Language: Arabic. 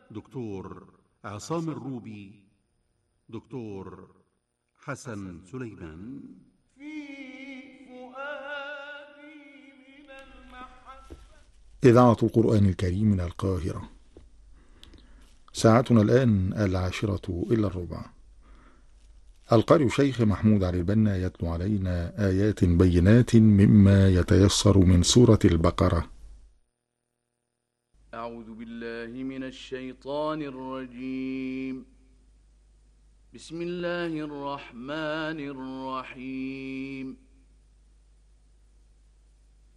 دكتور عصام الروبي، دكتور حسن سليمان. إذاعة القرآن الكريم من القاهرة. ساعتنا الآن 10:10. القارئ شيخ محمود علي البنا يتلو علينا آيات بينات مما يتيسر من سورة البقرة. أعوذ بالله من الشيطان الرجيم. بسم الله الرحمن الرحيم.